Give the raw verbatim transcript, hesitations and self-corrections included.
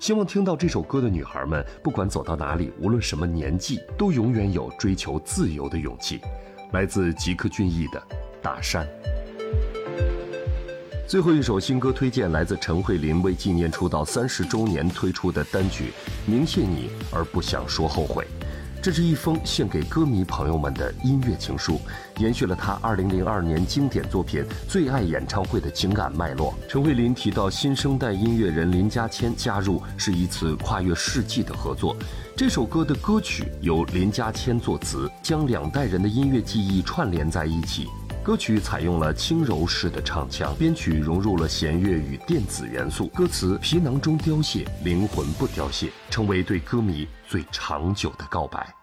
希望听到这首歌的女孩们，不管走到哪里，无论什么年纪，都永远有追求自由的勇气。来自吉克隽逸的《大山》。最后一首新歌推荐来自陈慧琳为纪念出道三十周年推出的单曲《明谢你而不想说后悔》。这是一封献给歌迷朋友们的音乐情书，延续了她二零零二年经典作品《最爱演唱会》的情感脉络。陈慧琳提到，新生代音乐人林家谦加入是一次跨越世纪的合作。这首歌的歌曲由林家谦作词，将两代人的音乐记忆串联在一起。歌曲采用了轻柔式的唱腔，编曲融入了弦乐与电子元素，歌词皮囊中凋谢，灵魂不凋谢，成为对歌迷最长久的告白。